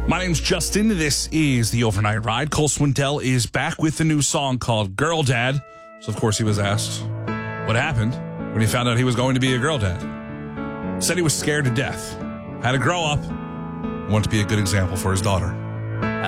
My name's Justin. This is the Overnight Ride. Cole Swindell is back with the new song called Girl Dad. So, of course, he was asked what happened when he found out he was going to be a girl dad. Said he was scared to death. Had to grow up. Wanted to be a good example for his daughter.